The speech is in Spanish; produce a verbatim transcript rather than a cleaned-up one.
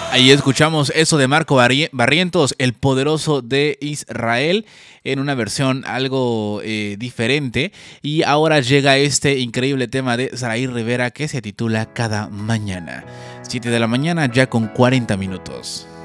Ahí escuchamos eso de Marco Barrientos, el poderoso de Israel, en una versión algo eh, diferente. Y ahora llega este increíble tema de Saraí Rivera que se titula Cada Mañana. siete de la mañana ya con cuarenta minutos.